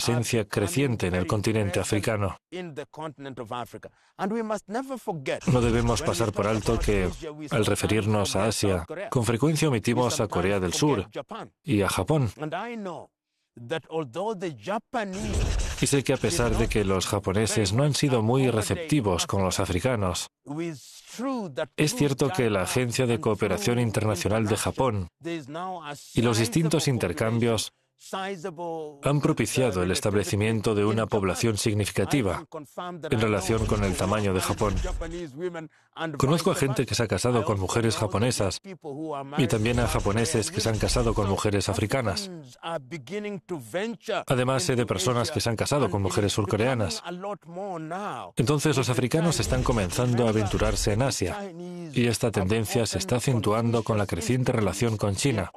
presencia creciente en el continente africano. No debemos pasar por alto que, al referirnos a Asia, con frecuencia omitimos a Corea del Sur y a Japón. Y sé que a pesar de que los japoneses no han sido muy receptivos con los africanos, es cierto que la Agencia de Cooperación Internacional de Japón y los distintos intercambios han propiciado el establecimiento de una población significativa en relación con el tamaño de Japón. Conozco a gente que se ha casado con mujeres japonesas y también a japoneses que se han casado con mujeres africanas. Además, sé de personas que se han casado con mujeres surcoreanas. Entonces, los africanos están comenzando a aventurarse en Asia y esta tendencia se está acentuando con la creciente relación con China.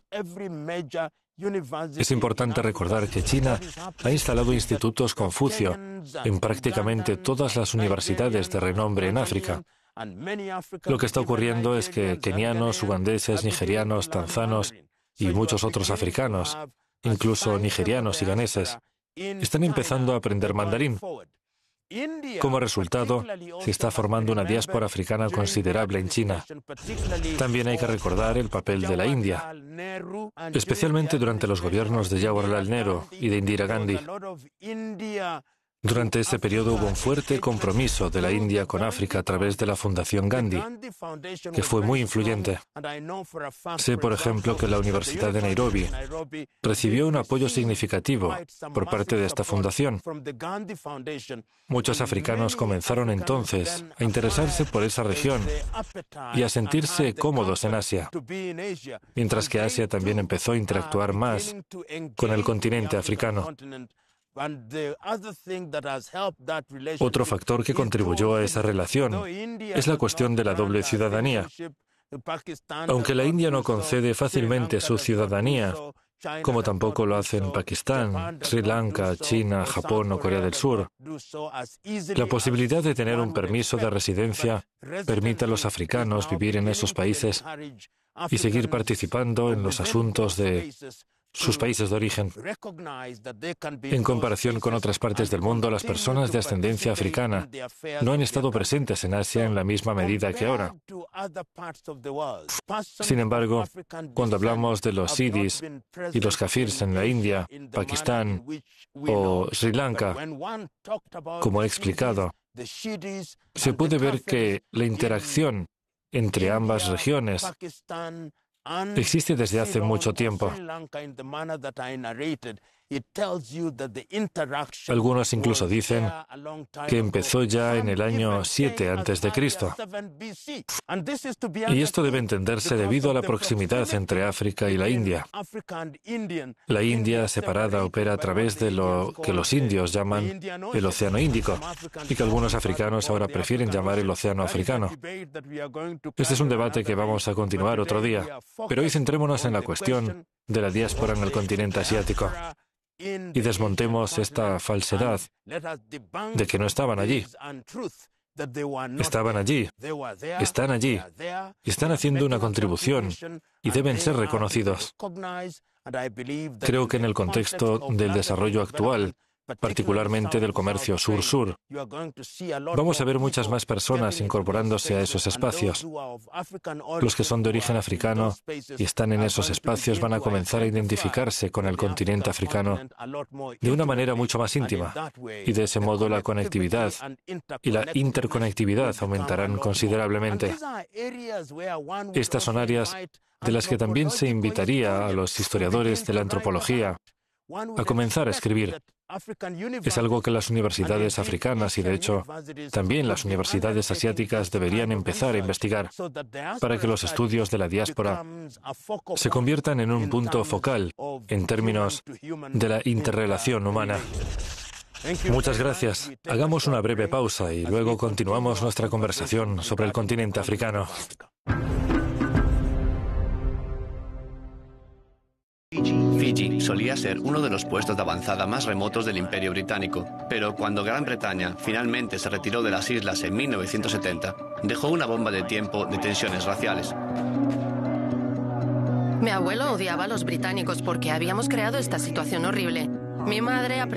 Es importante recordar que China ha instalado institutos Confucio en prácticamente todas las universidades de renombre en África. Lo que está ocurriendo es que kenianos, ugandeses, nigerianos, tanzanos y muchos otros africanos, incluso nigerianos y ganeses, están empezando a aprender mandarín. Como resultado, se está formando una diáspora africana considerable en China. También hay que recordar el papel de la India, especialmente durante los gobiernos de Jawaharlal Nehru y de Indira Gandhi. Durante ese periodo hubo un fuerte compromiso de la India con África a través de la Fundación Gandhi, que fue muy influyente. Sé, por ejemplo, que la Universidad de Nairobi recibió un apoyo significativo por parte de esta fundación. Muchos africanos comenzaron entonces a interesarse por esa región y a sentirse cómodos en Asia, mientras que Asia también empezó a interactuar más con el continente africano. Otro factor que contribuyó a esa relación es la cuestión de la doble ciudadanía. Aunque la India no concede fácilmente su ciudadanía, como tampoco lo hacen Pakistán, Sri Lanka, China, Japón o Corea del Sur, la posibilidad de tener un permiso de residencia permite a los africanos vivir en esos países y seguir participando en los asuntos de sus países de origen. En comparación con otras partes del mundo, las personas de ascendencia africana no han estado presentes en Asia en la misma medida que ahora. Sin embargo, cuando hablamos de los Siddhis y los Kafirs en la India, Pakistán o Sri Lanka, como he explicado, se puede ver que la interacción entre ambas regiones existe desde hace mucho tiempo. Algunos incluso dicen que empezó ya en el año 7 a.C. Y esto debe entenderse debido a la proximidad entre África y la India. La India separada opera a través de lo que los indios llaman el Océano Índico y que algunos africanos ahora prefieren llamar el Océano Africano. Este es un debate que vamos a continuar otro día, pero hoy centrémonos en la cuestión de la diáspora en el continente asiático. Y desmontemos esta falsedad de que no estaban allí. Estaban allí, están allí, y están haciendo una contribución y deben ser reconocidos. Creo que en el contexto del desarrollo actual, particularmente del comercio sur-sur, vamos a ver muchas más personas incorporándose a esos espacios. Los que son de origen africano y están en esos espacios van a comenzar a identificarse con el continente africano de una manera mucho más íntima, y de ese modo la conectividad y la interconectividad aumentarán considerablemente. Estas son áreas de las que también se invitaría a los historiadores de la antropología a comenzar a escribir. Es algo que las universidades africanas y, de hecho, también las universidades asiáticas deberían empezar a investigar para que los estudios de la diáspora se conviertan en un punto focal en términos de la interrelación humana. Muchas gracias. Hagamos una breve pausa y luego continuamos nuestra conversación sobre el continente africano. Fiji solía ser uno de los puestos de avanzada más remotos del Imperio Británico, pero cuando Gran Bretaña finalmente se retiró de las islas en 1970, dejó una bomba de tiempo de tensiones raciales. Mi abuelo odiaba a los británicos porque habíamos creado esta situación horrible. Mi madre